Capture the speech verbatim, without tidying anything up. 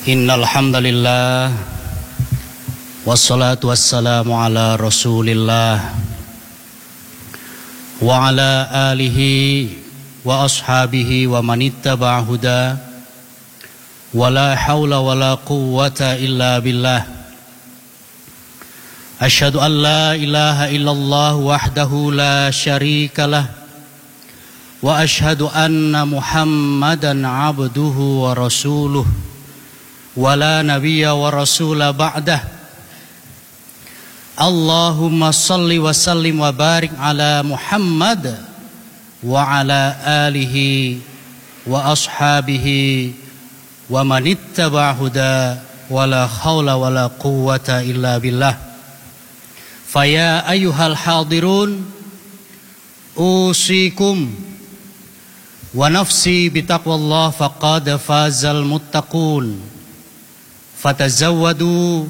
Innal hamdalillah wassalatu wassalamu ala Rasulillah wa ala alihi wa ashabihi wa manittaba'a huda wa la hawla wa la quwwata illa billah. Asyhadu an la ilaha illallah wahdahu la syarikalah wa asyhadu anna Muhammadan abduhu wa rasuluh wa la nabiyya wa rasula ba'dah. Allahumma salli wa sallim wa barik ala Muhammad wa ala alihi wa ashabihi wa manittaba'a huda wa la hawla wa la quwwata illa billah. Faya ayyuhal hadirun usikum wa nafsi bitaqwallah faqad fazal muttaqun. Fatazawwadu